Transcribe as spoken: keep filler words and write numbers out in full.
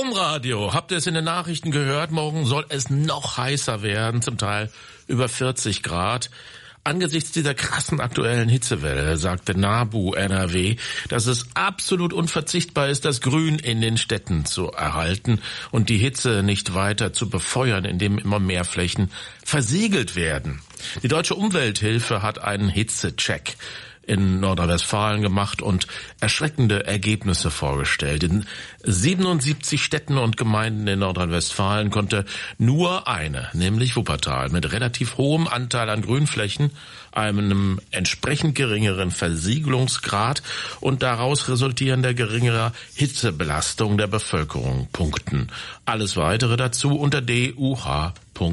Domradio, habt ihr es in den Nachrichten gehört? Morgen soll es noch heißer werden, zum Teil über vierzig Grad. Angesichts dieser krassen aktuellen Hitzewelle sagte NABU N R W, dass es absolut unverzichtbar ist, das Grün in den Städten zu erhalten und die Hitze nicht weiter zu befeuern, indem immer mehr Flächen versiegelt werden. Die Deutsche Umwelthilfe hat einen Hitzecheck in Nordrhein-Westfalen gemacht und erschreckende Ergebnisse vorgestellt. In siebenundsiebzig Städten und Gemeinden in Nordrhein-Westfalen konnte nur eine, nämlich Wuppertal, mit relativ hohem Anteil an Grünflächen, einem entsprechend geringeren Versiegelungsgrad und daraus resultierender geringerer Hitzebelastung der Bevölkerung punkten. Alles weitere dazu unter d u h punkt